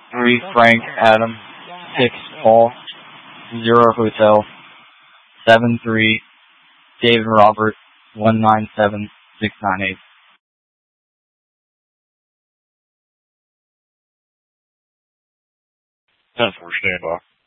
3 Frank Adam 6 Paul 0 Hotel 7-3 David Robert 197698. 10-4 standby.